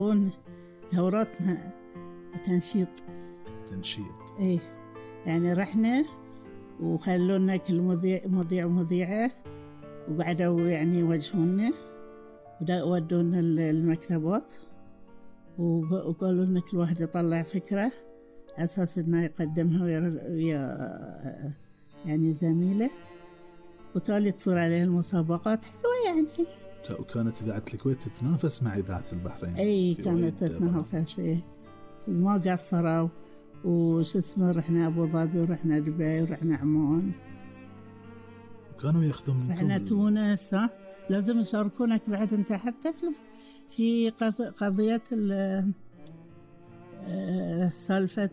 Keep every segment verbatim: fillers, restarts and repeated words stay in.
دوراتنا تنشيط تنشيط ايه يعني رحنا وخلونا كل مذيع مذيع ومذيعة وقعدوا يعني يوجهونا ودونا المكتبات وقالوا لنا كل واحد يطلع فكرة أساس إنه يقدمها ويا يعني زميله وتالي تصير عليه المسابقات حلوة يعني. وكانت إذاعة الكويت تتنافس مع إذاعة البحرين. أي كانت تتنافس إيه ما قصروا وش اسمه رحنا أبو ظبي ورحنا دبي ورحنا عمان وكانوا ياخذون منكم رحنا تونس. ها لازم يشاركونك بعد أنت حتى في قضية سالفة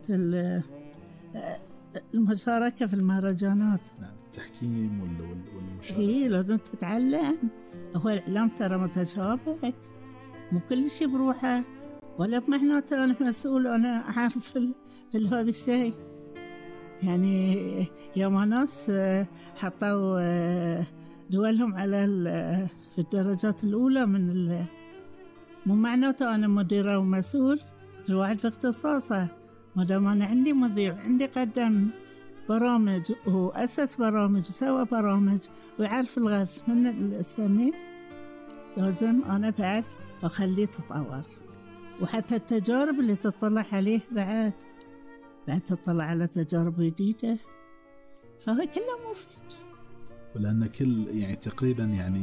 المشاركة في المهرجانات. نعم التحكيم والمشاركة هي لازم تتعلم. هو الإعلام ترى متشابك مو كل شيء بروحه ولا بمعناته أنا مسؤول أنا أعرف في, في هذا الشيء يعني. يا ما ناس حطوا دولهم على في الدرجات الأولى من مو معناته أنا مديرة ومسؤول كل واحد في اختصاصه. ما دام أنا عندي مذيع عندي قدم برامج وأسس برامج وسوى برامج ويعرف الغث من السمين لازم أنا بعد أخليه تطور. وحتى التجارب اللي تطلع عليه بعد بعد تطلع على تجارب جديدة فهذا كله مفيد. ولأن كل يعني تقريبا يعني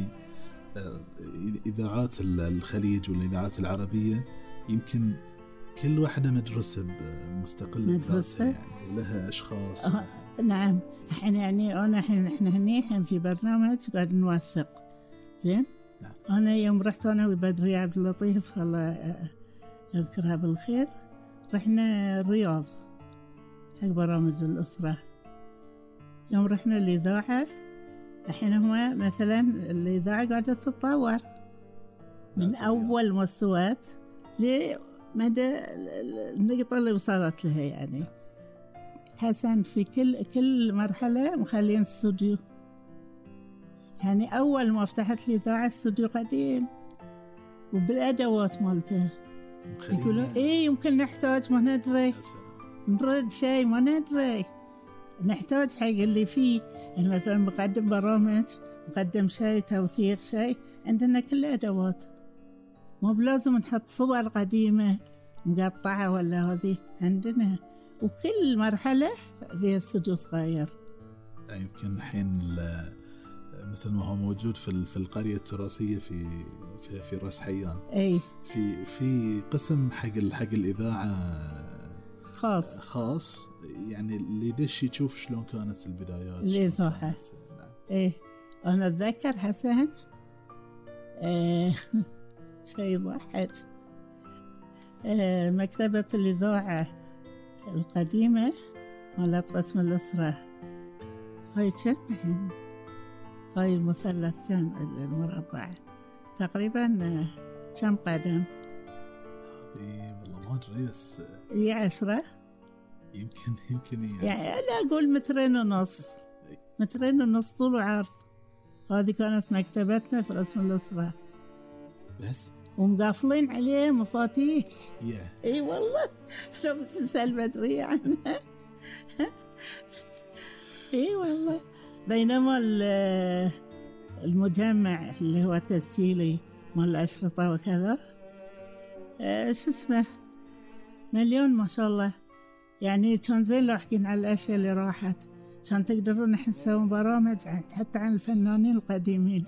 إذاعات الخليج والإذاعات العربية يمكن كل واحدة مدرسة مستقلة مدرسة يعني ولها أشخاص. آه نعم إحنا يعني أنا إحنا هني في برنامج قاعد نوثق زين. نعم. أنا يوم رحت أنا وبدري عبد اللطيف الله يذكرها بالخير رحنا الرياض حق برامج الأسرة. يوم رحنا الإذاعة الحين هو مثلا الإذاعة قاعدة تتطور من أول مستويات لمدى النقطة اللي وصلت لها يعني. حسن في كل كل مرحلة مخلين استوديو يعني. أول ما فتحت الإذاعة استوديو قديم وبالأدوات مالته يقولوا إيه يمكن نحتاج ما ندري نرد شيء ما ندري نحتاج حق اللي فيه يعني مثلا مقدم برامج مقدم شيء توثيق شيء عندنا كل أدوات مو بلازم نحط صور قديمة مقطعة ولا هذه عندنا. وكل مرحلة فيها استوديو صغير يعني يمكن الحين مثل ما هو موجود في في القرية التراثية في في في راس حيان. أي في في قسم حق حق الإذاعة خاص خاص يعني اللي يدش يشوف شلون كانت البدايات الإذاعة. إيه أنا أتذكر حسن إيه شيء يضحك. إيه مكتبة الإذاعة القديمة مالت قسم الأسرة هاي كم هاي المثلث كم المربع تقريبا كم قدم؟ هذه والله ما أدري بس هي عشرة يمكن يمكن يعني أنا أقول مترين ونص مترين ونص طول وعرض. هذه كانت مكتبتنا في قسم الأسرة بس ومقافلين عليه مفاتيح. yeah. اي والله لو بتسأل بدري عنها. اي والله. بينما المجمع اللي هو تسجيلي مال الأشرطة وكذا ايش اسمه مليون ما شاء الله يعني. كان زين لو حكينا على الأشياء اللي راحت كان تقدرون نحن نسوي برامج حتى عن الفنانين القديمين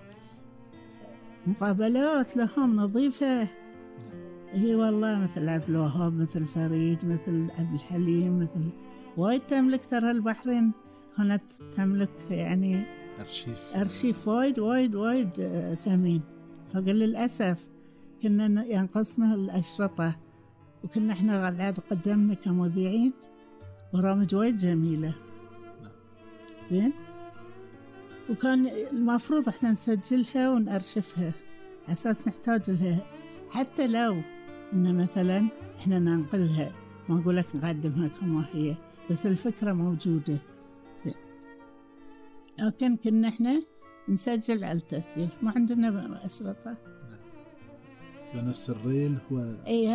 مقابلات لهم نظيفة. هي والله مثل عبد الوهاب مثل فريد مثل عبد الحليم مثل وايد تملك ترى البحرين كانت تملك يعني أرشيف أرشيف وايد وايد وايد ثمين. فقال للأسف كنا ينقصنا الأشرطة وكنا احنا بعد قدمنا كمذيعين برامج وايد جميلة زين. وكان المفروض احنا نسجلها ونأرشفها أساس نحتاج لها حتى لو إن مثلا احنا ننقلها ما نقول لك نقدمها كما هي بس الفكرة موجودة زين. لكن كنا احنا نسجل على التسجيل ما عندنا أشرطة. كان نفس الريل هو ايه